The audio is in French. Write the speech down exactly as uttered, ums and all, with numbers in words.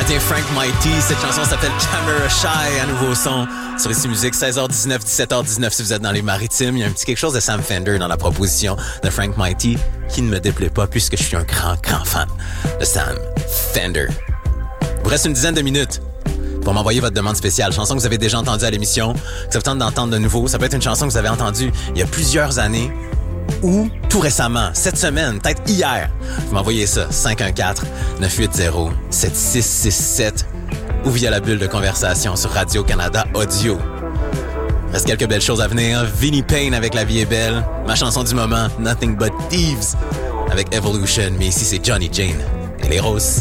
Canadien Frank Mighty. Cette chanson s'appelle Camera Shy, un nouveau son sur Ici Musique, seize heures dix-neuf, dix-sept heures dix-neuf si vous êtes dans les maritimes. Il y a un petit quelque chose de Sam Fender dans la proposition de Frank Mighty qui ne me déplaît pas puisque je suis un grand, grand fan de Sam Fender. Il vous reste une dizaine de minutes pour m'envoyer votre demande spéciale. Chanson que vous avez déjà entendue à l'émission, que ça vous tente d'entendre de nouveau. Ça peut être une chanson que vous avez entendue il y a plusieurs années ou tout récemment, cette semaine, peut-être hier. Vous m'envoyez ça, cinq un quatre, neuf huit zéro, sept six six sept ou via la bulle de conversation sur Radio-Canada Audio. Il reste quelques belles choses à venir. Vinnie Payne avec La Vie est belle. Ma chanson du moment, Nothing But Thieves avec Evolution. Mais ici, c'est Johnny Jane et les Roses.